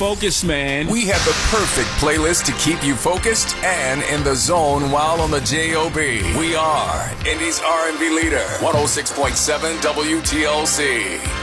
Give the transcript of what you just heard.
focused, man. We have the perfect playlist to keep you focused and in the zone while on the JOB. We are Indy's R&B leader, 106.7 WTLC.